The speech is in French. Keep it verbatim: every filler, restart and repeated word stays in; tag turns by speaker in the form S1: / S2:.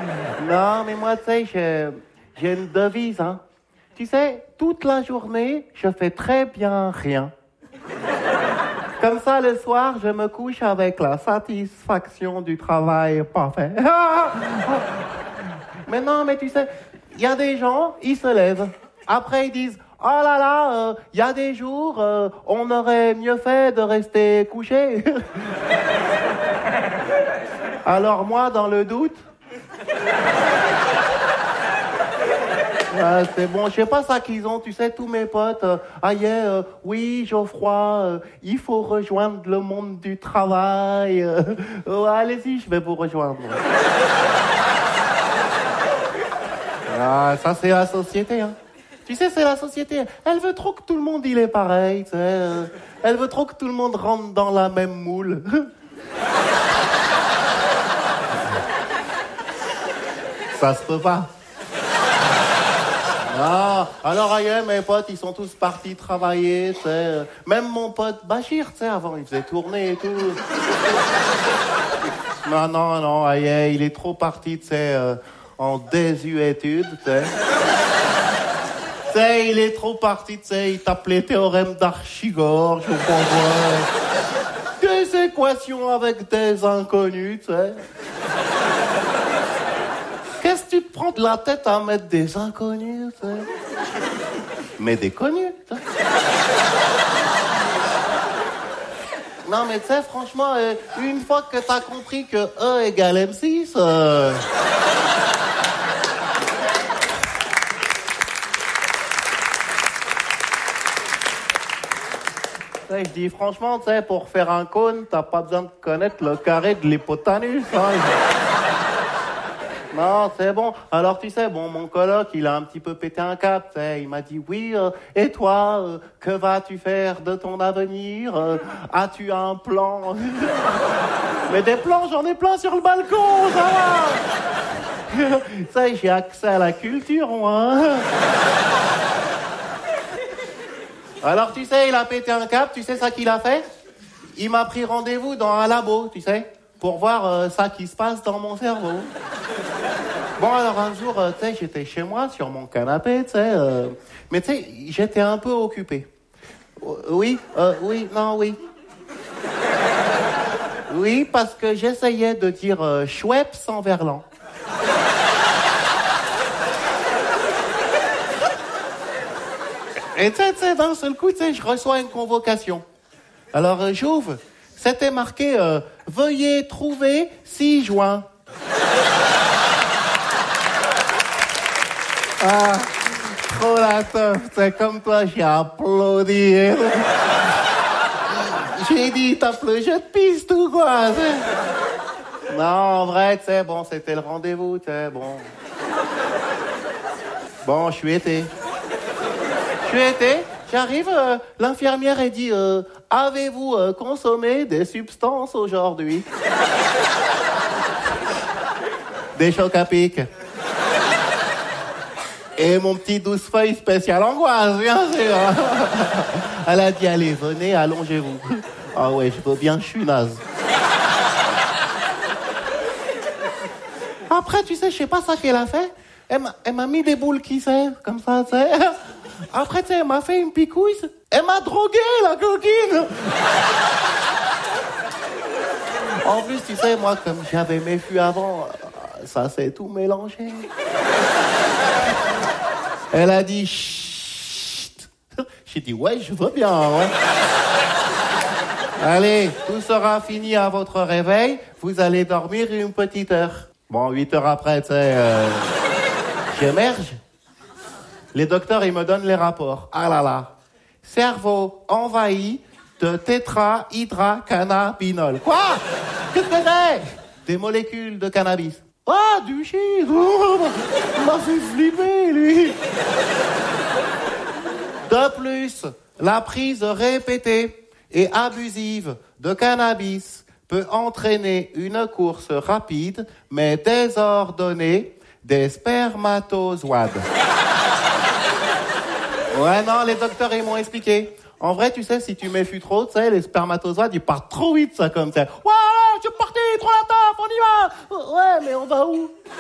S1: Non, mais moi, tu sais, j'ai, j'ai une devise, hein. Tu sais, toute la journée, je fais très bien rien. Comme ça, le soir, je me couche avec la satisfaction du travail parfait. Mais non, mais tu sais, il y a des gens, ils se lèvent. Après, ils disent, oh là là, il euh, y a des jours, euh, on aurait mieux fait de rester couché. Alors moi, dans le doute... Euh, c'est bon, je sais pas ça qu'ils ont, tu sais, tous mes potes. Euh, ah yeah, euh, oui, Geoffroy, euh, il faut rejoindre le monde du travail. Euh, oh, allez-y, je vais vous rejoindre. Ah, ça c'est la société, hein. Tu sais, c'est la société. Elle veut trop que tout le monde il est pareil, tu sais. Euh, elle veut trop que tout le monde rentre dans la même moule. Ça se peut pas. Ah, alors ailleurs, mes potes, ils sont tous partis travailler, tu sais. Même mon pote Bachir, tu sais, avant, il faisait tourner et tout. Non, non, non, ailleurs, il est trop parti, tu sais, euh, en désuétude, tu sais. Tu sais, il est trop parti, tu sais, il tape les théorèmes d'Archigore, je comprends. Des équations avec des inconnus, tu sais. Qu'est-ce que tu te prends de la tête à mettre des inconnus, tu sais? Mais des connus, tu sais. Non, mais tu sais, franchement, euh, une fois que t'as compris que E égale M six... Euh... Tu sais, je dis franchement, tu sais, pour faire un cône, t'as pas besoin de connaître le carré de l'hypoténuse, hein. Non, c'est bon. Alors, tu sais, bon, mon coloc, il a un petit peu pété un cap, tu sais. Il m'a dit, oui, euh, et toi, euh, que vas-tu faire de ton avenir? euh, As-tu un plan? Mais des plans, j'en ai plein sur le balcon, ça va. Tu sais, j'ai accès à la culture, moi. Hein. Alors, tu sais, il a pété un cap, tu sais ça qu'il a fait? Il m'a pris rendez-vous dans un labo, tu sais, pour voir euh, ça qui se passe dans mon cerveau. Bon, alors un jour, euh, tu sais, j'étais chez moi, sur mon canapé, tu sais, euh, mais tu sais, j'étais un peu occupé. Euh, oui, euh, oui, non, oui. Oui, parce que j'essayais de dire euh, Schweppes sans verlan. Et tu sais, tu sais, d'un seul coup, tu sais, je reçois une convocation. Alors, euh, j'ouvre, c'était marqué euh, « Veuillez trouver six juin ». Ah, trop la teuf, c'est comme toi, j'ai applaudi. J'ai dit, tape le jeu de piste ou quoi? Non, en vrai, tu sais, bon, c'était le rendez-vous, tu sais, bon. Bon, je suis été. Je suis été, j'arrive, euh, l'infirmière a dit, euh, avez-vous euh, consommé des substances aujourd'hui? Des chocs à pic. Et mon petit douze feuilles spécial angoisse, bien sûr. Elle a dit, allez, venez, allongez-vous. Ah ouais, je veux bien, je suis naze. Après, tu sais, je sais pas ça qu'elle a fait. Elle m'a, elle m'a mis des boules qui servent, comme ça, tu sais. Après, tu sais, elle m'a fait une picouille. Elle m'a drogué, la coquine. En plus, tu sais, moi, comme j'avais mes fûts avant, ça s'est tout mélangé. Elle a dit chut. J'ai dit ouais, je veux bien, ouais. Allez, tout sera fini à votre réveil. Vous allez dormir une petite heure. Bon, huit heures après, tu sais, euh, j'émerge. Les docteurs, ils me donnent les rapports. Ah là là. Cerveau envahi de tétrahydrocannabinol. Quoi? Qu'est-ce que c'est? Des molécules de cannabis. Ah, du shit! Oh, il m'a fait flipper, lui! De plus, la prise répétée et abusive de cannabis peut entraîner une course rapide, mais désordonnée, des spermatozoïdes. Ouais, non, les docteurs, ils m'ont expliqué. En vrai, tu sais, si tu méfies trop, tu sais, les spermatozoïdes, ils partent trop vite, ça, comme ça. Voilà, je suis parti, trop la taf, on y va! Ouais, mais on va où?